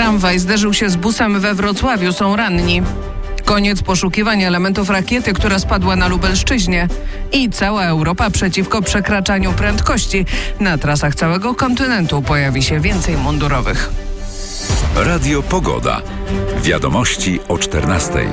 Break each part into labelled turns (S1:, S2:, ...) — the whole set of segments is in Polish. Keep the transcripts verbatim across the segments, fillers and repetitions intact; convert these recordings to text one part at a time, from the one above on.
S1: Tramwaj zderzył się z busem we Wrocławiu, są ranni. Koniec poszukiwań elementów rakiety, która spadła na Lubelszczyźnie. I cała Europa przeciwko przekraczaniu prędkości. Na trasach całego kontynentu pojawi się więcej mundurowych.
S2: Radio Pogoda. Wiadomości o czternastej.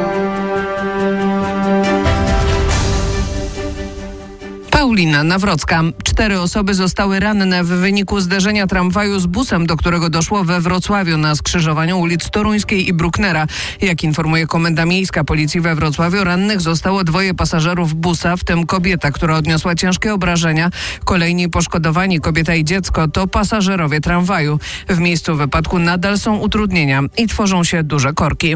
S1: Paulina Nawrocka. Cztery osoby zostały ranne w wyniku zderzenia tramwaju z busem, do którego doszło we Wrocławiu na skrzyżowaniu ulic Toruńskiej i Brucknera. Jak informuje Komenda Miejska Policji we Wrocławiu, rannych zostało dwoje pasażerów busa, w tym kobieta, która odniosła ciężkie obrażenia. Kolejni poszkodowani, kobieta i dziecko, to pasażerowie tramwaju. W miejscu wypadku nadal są utrudnienia i tworzą się duże korki.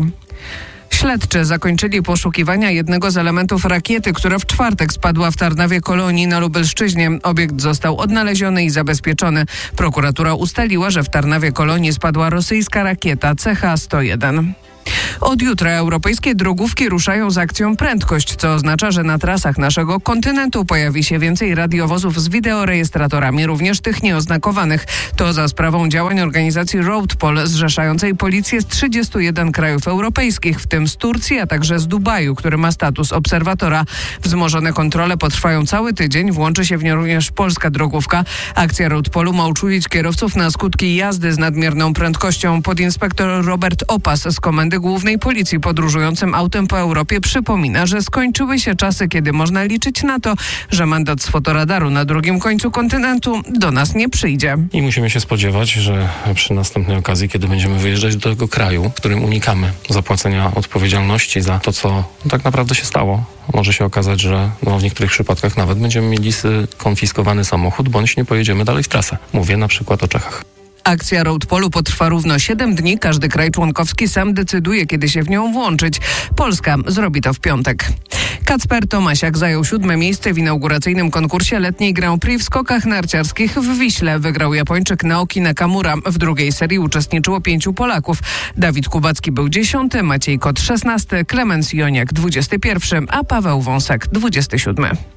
S1: Śledczy zakończyli poszukiwania jednego z elementów rakiety, która w czwartek spadła w Tarnawie Kolonii na Lubelszczyźnie. Obiekt został odnaleziony i zabezpieczony. Prokuratura ustaliła, że w Tarnawie Kolonii spadła rosyjska rakieta C H sto jeden. Od jutra europejskie drogówki ruszają z akcją Prędkość, co oznacza, że na trasach naszego kontynentu pojawi się więcej radiowozów z wideorejestratorami, również tych nieoznakowanych. To za sprawą działań organizacji RoadPol, zrzeszającej policję z trzydziestu jeden krajów europejskich, w tym z Turcji, a także z Dubaju, który ma status obserwatora. Wzmożone kontrole potrwają cały tydzień, włączy się w nie również polska drogówka. Akcja RoadPolu ma uczulić kierowców na skutki jazdy z nadmierną prędkością. Podinspektor Robert Opas z Komendy Głównej Policji podróżującym autem po Europie przypomina, że skończyły się czasy, kiedy można liczyć na to, że mandat z fotoradaru na drugim końcu kontynentu do nas nie przyjdzie.
S3: I musimy się spodziewać, że przy następnej okazji, kiedy będziemy wyjeżdżać do tego kraju, w którym unikamy zapłacenia odpowiedzialności za to, co tak naprawdę się stało, może się okazać, że no, w niektórych przypadkach nawet będziemy mieli skonfiskowany samochód, bądź nie pojedziemy dalej w trasę. Mówię na przykład o Czechach.
S1: Akcja RoadPolu potrwa równo siedem dni. Każdy kraj członkowski sam decyduje, kiedy się w nią włączyć. Polska zrobi to w piątek. Kacper Tomasiak zajął siódme miejsce w inauguracyjnym konkursie letniej Grand Prix w skokach narciarskich w Wiśle. Wygrał Japończyk Naoki Nakamura. W drugiej serii uczestniczyło pięciu Polaków. Dawid Kubacki był dziesiąty, Maciej Kot szesnasty, Klemens Joniak dwudziesty pierwszy, a Paweł Wąsek dwudziesty siódmy.